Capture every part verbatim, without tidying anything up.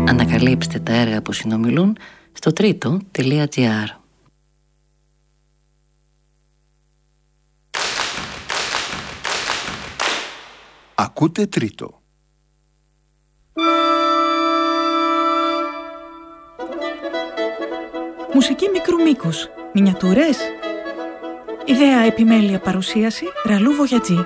Ανακαλύψτε τα έργα που συνομιλούν στο τρίτο τελεία τζι άρ. Ακούτε Τρίτο. Μουσική μικρού μήκους. Μινιατούρες. Ιδέα, επιμέλεια, παρουσίαση Ραλού Βογιατζή.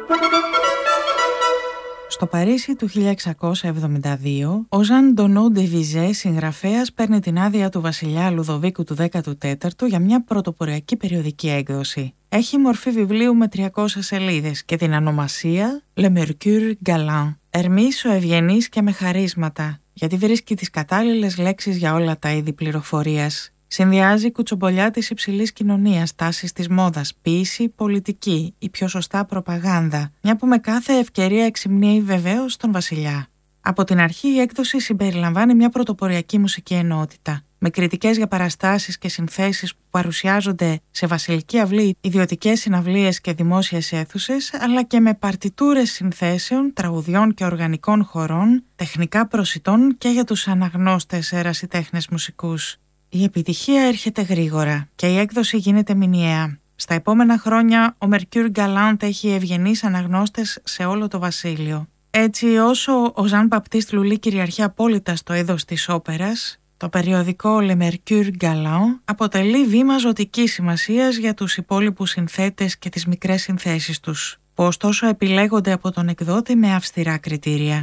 Στο Παρίσι του χίλια εξακόσια εβδομήντα δύο, ο Ζαν Ντονό ντε Βιζέ, συγγραφέας, παίρνει την άδεια του βασιλιά Λουδοβίκου του δέκατου τέταρτου για μια πρωτοποριακή περιοδική έκδοση. Έχει μορφή βιβλίου με τριακόσιες σελίδες και την ονομασία Le Mercure Galant. Ερμής ο ευγενής και με χαρίσματα, γιατί βρίσκει τις κατάλληλες λέξεις για όλα τα είδη πληροφορίας. Συνδυάζει κουτσομπολιά της υψηλής κοινωνίας, τάσεις της μόδας, ποίηση, πολιτική ή πιο σωστά προπαγάνδα, μια που με κάθε ευκαιρία εξυμνεί βεβαίως τον βασιλιά. Από την αρχή η έκδοση συμπεριλαμβάνει μια πρωτοποριακή μουσική ενότητα, με κριτικές για παραστάσεις και συνθέσεις που παρουσιάζονται σε βασιλική αυλή, ιδιωτικές συναυλίες και δημόσιες αίθουσες, αλλά και με παρτιτούρες συνθέσεων, τραγουδιών και οργανικών χορών, τεχνικά προσιτών και για τους αναγνώστες ερασιτέχνες μουσικούς. Η επιτυχία έρχεται γρήγορα και η έκδοση γίνεται μηνιαία. Στα επόμενα χρόνια ο Mercure Galant έχει ευγενείς αναγνώστες σε όλο το βασίλειο. Έτσι, όσο ο Ζαν Μπαπτίστ Λουλί κυριαρχεί απόλυτα στο είδος της όπερας, το περιοδικό Le Mercure Galant αποτελεί βήμα ζωτικής σημασίας για τους υπόλοιπους συνθέτες και τις μικρές συνθέσεις τους, που ωστόσο επιλέγονται από τον εκδότη με αυστηρά κριτήρια.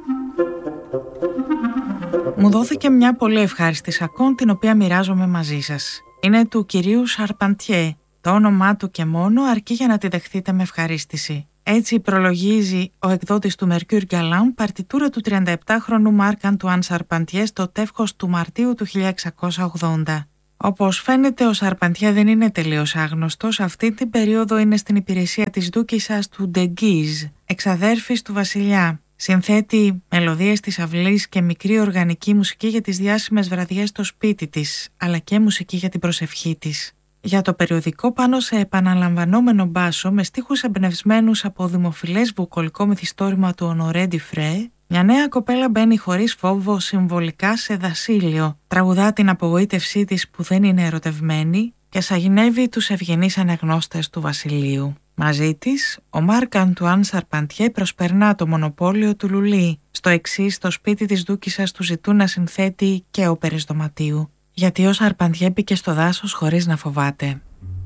Μου δόθηκε μια πολύ ευχάριστη σακόν, την οποία μοιράζομαι μαζί σας. Είναι του κυρίου Σαρπαντιέ. Το όνομά του και μόνο αρκεί για να τη δεχτείτε με ευχαρίστηση. Έτσι προλογίζει ο εκδότης του Mercure Galant παρτιτούρα του τριανταεπτάχρονου Μάρκ Αντουάν Σαρπαντιέ στο τεύχος του Μαρτίου του χίλια εξακόσια ογδόντα. Όπως φαίνεται, ο Σαρπαντιέ δεν είναι τελείως άγνωστος. Αυτή την περίοδο είναι στην υπηρεσία της δούκισσας του Ντεγκίζ, εξαδέρφης του βασιλιά. Συνθέτει μελωδίες της αυλής και μικρή οργανική μουσική για τις διάσημες βραδιές στο σπίτι της, αλλά και μουσική για την προσευχή της. Για το περιοδικό, πάνω σε επαναλαμβανόμενο μπάσο με στίχους εμπνευσμένους από δημοφιλές βουκολικό μυθιστόρημα του Ονορέ Ντιφρέ, μια νέα κοπέλα μπαίνει χωρίς φόβο συμβολικά σε δασίλειο, τραγουδά την απογοήτευσή της που δεν είναι ερωτευμένη και σαγηνεύει τους ευγενείς αναγνώστες του βασιλείου. Μαζί της, ο Μάρκ Αντουάν Σαρπαντιέ προσπερνά το μονοπόλιο του Λουλί. Στο εξής, στο σπίτι της δούκισσας του ζητούν να συνθέτει και όπερες δωματίου, γιατί ο Σαρπαντιέ μπήκε στο δάσος χωρίς να φοβάται.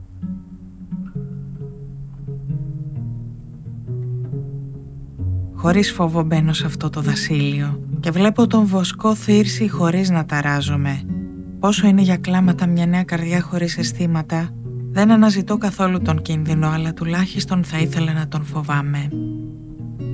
Χωρίς φόβο μπαίνω σε αυτό το δασίλειο και βλέπω τον βοσκό θύρση χωρίς να ταράζομαι. Πόσο είναι για κλάματα μια νέα καρδιά χωρίς αισθήματα. Δεν αναζητώ καθόλου τον κίνδυνο, αλλά τουλάχιστον θα ήθελα να τον φοβάμαι.